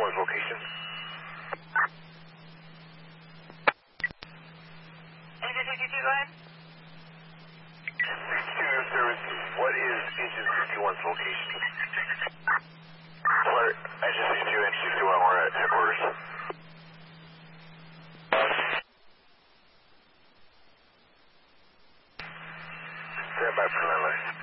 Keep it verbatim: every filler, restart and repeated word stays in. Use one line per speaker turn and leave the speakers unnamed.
sixty-one's location.
Engine sixty-two, go ahead.
sixty-two service, what is Engine sixty-one's location? Flight Engine sixty-two, Engine sixty-one, we're at headquarters. Stand by for landline.